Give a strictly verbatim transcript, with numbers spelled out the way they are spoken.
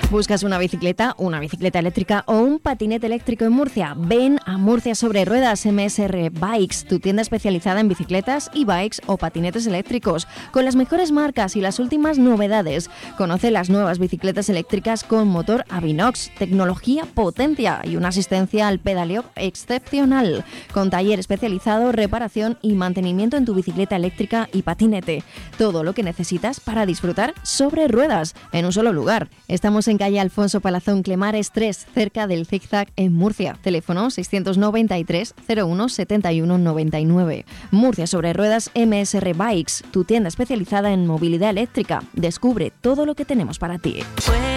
¿Buscas una bicicleta, una bicicleta eléctrica o un patinete eléctrico en Murcia? Ven a Murcia Sobre Ruedas M S R Bikes, tu tienda especializada en bicicletas, e-bikes o patinetes eléctricos, con las mejores marcas y las últimas novedades. Conoce las nuevas bicicletas eléctricas con motor Avinox, tecnología potencia y una asistencia al pedaleo excepcional, con taller especializado, reparación y mantenimiento en tu bicicleta eléctrica y patinete. Todo lo que necesitas para disfrutar sobre ruedas en un solo lugar. Estamos en calle Alfonso Palazón Clemares tres, cerca del Zigzag en Murcia. Teléfono seiscientos noventa y tres cero uno setenta y uno noventa y nueve. Murcia Sobre Ruedas M S R Bikes, tu tienda especializada en movilidad eléctrica. Descubre todo lo que tenemos para ti.